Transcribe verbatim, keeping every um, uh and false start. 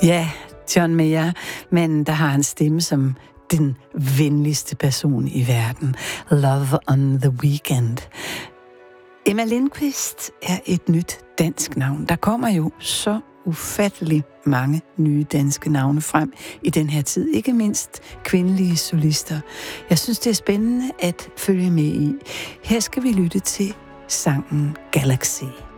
Ja, John Mayer, men der har en stemme som den venligste person i verden. Love on the Weekend. Emma Lindqvist er et nyt dansk navn. Der kommer jo så ufattelig mange nye danske navne frem i den her tid. Ikke mindst kvindelige solister. Jeg synes, det er spændende at følge med i. Her skal vi lytte til sangen Galaxy.